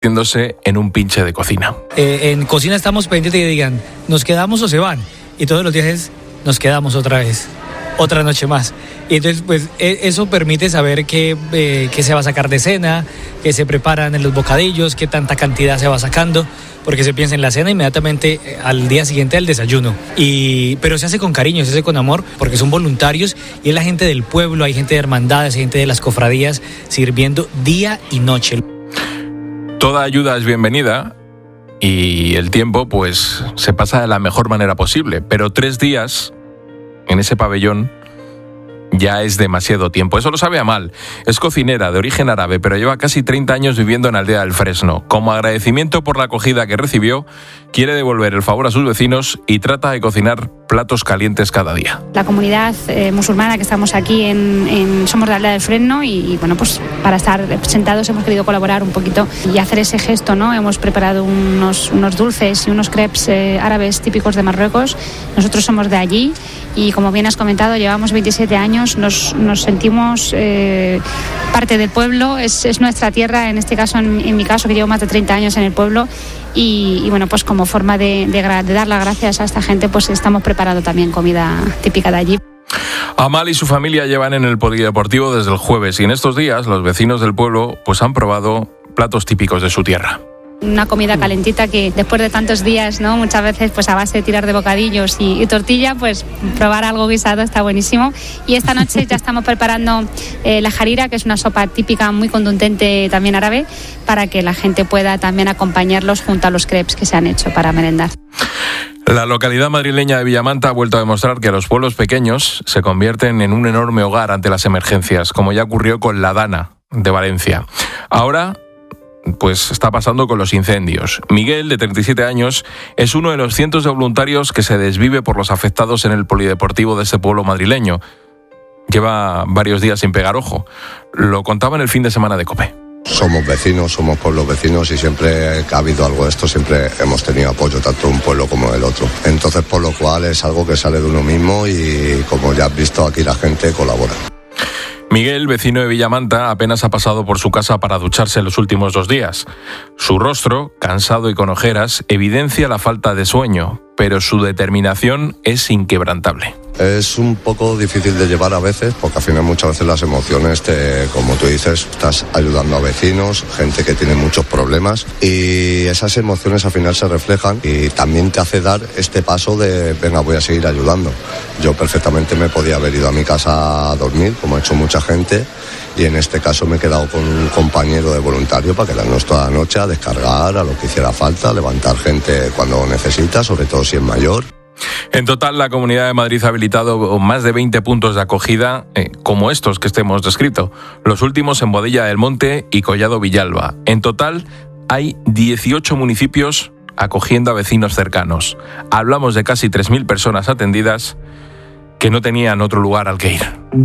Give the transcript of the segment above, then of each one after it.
convirtiéndose en un pinche de cocina. En cocina estamos pendientes de que digan, ¿nos quedamos o se van? Y todos los días es, nos quedamos otra vez, otra noche más. Y entonces, pues, eso permite saber qué se va a sacar de cena, qué se preparan en los bocadillos, qué tanta cantidad se va sacando, porque se piensa en la cena inmediatamente al día siguiente del desayuno. Pero se hace con cariño, se hace con amor, porque son voluntarios y es la gente del pueblo, hay gente de hermandades, hay gente de las cofradías sirviendo día y noche. Toda ayuda es bienvenida y el tiempo pues se pasa de la mejor manera posible, pero 3 días en ese pabellón ya es demasiado tiempo. Eso lo sabe Amal. Es cocinera de origen árabe, pero lleva casi 30 años viviendo en Aldea del Fresno. Como agradecimiento por la acogida que recibió, quiere devolver el favor a sus vecinos y trata de cocinar platos calientes cada día. La comunidad musulmana que estamos aquí somos de Aldea del Fresno y bueno, pues para estar sentados hemos querido colaborar un poquito y hacer ese gesto, ¿no? Hemos preparado unos dulces y unos crepes árabes típicos de Marruecos. Nosotros somos de allí y como bien has comentado, llevamos 27 años, nos sentimos parte del pueblo, es nuestra tierra, en este caso, en mi caso, que llevo más de 30 años en el pueblo. Y bueno, pues como forma de dar las gracias a esta gente, pues estamos preparando también comida típica de allí. Amal y su familia llevan en el polideportivo desde el jueves y en estos días los vecinos del pueblo pues han probado platos típicos de su tierra. Una comida calentita que después de tantos días, ¿no? Muchas veces pues a base de tirar de bocadillos y tortilla, pues probar algo guisado está buenísimo. Y esta noche ya estamos preparando la harira, que es una sopa típica muy contundente también árabe, para que la gente pueda también acompañarlos junto a los crepes que se han hecho para merendar. La localidad madrileña de Villamanta ha vuelto a demostrar que los pueblos pequeños se convierten en un enorme hogar ante las emergencias, como ya ocurrió con La Dana de Valencia. Ahora pues está pasando con los incendios. Miguel, de 37 años, es uno de los cientos de voluntarios que se desvive por los afectados en el polideportivo de este pueblo madrileño. Lleva varios días sin pegar ojo. Lo contaba en el fin de semana de COPE. Somos vecinos, somos pueblos vecinos y siempre que ha habido algo de esto, siempre hemos tenido apoyo, tanto un pueblo como el otro. Entonces, por lo cual es algo que sale de uno mismo y, como ya has visto, aquí la gente colabora. Miguel, vecino de Villamanta, apenas ha pasado por su casa para ducharse en los últimos 2 días. Su rostro, cansado y con ojeras, evidencia la falta de sueño, pero su determinación es inquebrantable. Es un poco difícil de llevar a veces, porque al final muchas veces las emociones, como tú dices, estás ayudando a vecinos, gente que tiene muchos problemas y esas emociones al final se reflejan y también te hace dar este paso de, venga, voy a seguir ayudando. Yo perfectamente me podía haber ido a mi casa a dormir, como ha hecho mucha gente, y en este caso me he quedado con un compañero de voluntario para quedarnos toda la noche a descargar, a lo que hiciera falta, a levantar gente cuando necesita, sobre todo si es mayor. En total, la Comunidad de Madrid ha habilitado más de 20 puntos de acogida, como estos que hemos descrito, los últimos en Boadilla del Monte y Collado Villalba. En total, hay 18 municipios acogiendo a vecinos cercanos. Hablamos de casi 3.000 personas atendidas que no tenían otro lugar al que ir.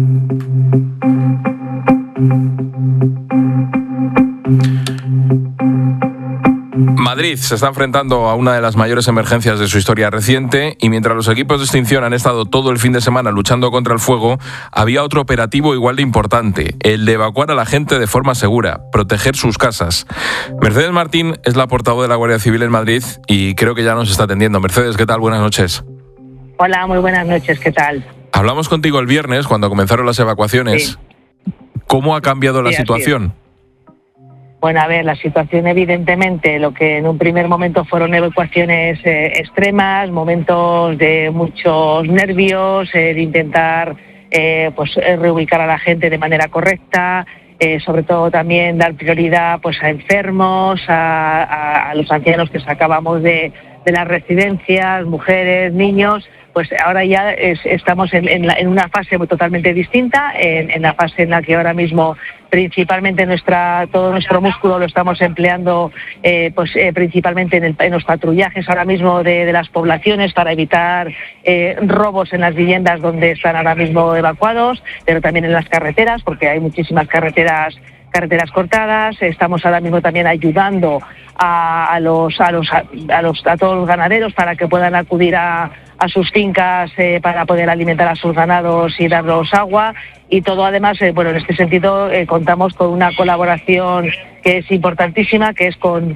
Madrid se está enfrentando a una de las mayores emergencias de su historia reciente y mientras los equipos de extinción han estado todo el fin de semana luchando contra el fuego, había otro operativo igual de importante, el de evacuar a la gente de forma segura, proteger sus casas. Mercedes Martín es la portavoz de la Guardia Civil en Madrid y creo que ya nos está atendiendo. Mercedes, ¿qué tal? Buenas noches. Hola, muy buenas noches, ¿qué tal? Hablamos contigo el viernes cuando comenzaron las evacuaciones. Sí. ¿Cómo ha cambiado la situación? Bueno, a ver, la situación evidentemente, lo que en un primer momento fueron evacuaciones extremas, momentos de muchos nervios, de intentar reubicar a la gente de manera correcta, sobre todo también dar prioridad pues a enfermos, a los ancianos que sacábamos de las residencias, mujeres, niños. Pues ahora ya estamos en una fase totalmente distinta, en la fase en la que ahora mismo principalmente todo nuestro músculo lo estamos empleando principalmente en los patrullajes ahora mismo de las poblaciones para evitar robos en las viviendas donde están ahora mismo evacuados, pero también en las carreteras, porque hay muchísimas carreteras cortadas. Estamos ahora mismo también ayudando a todos los ganaderos para que puedan acudir a a sus fincas para poder alimentar a sus ganados y darlos agua. Y todo además, en este sentido contamos con una colaboración que es importantísima, que es con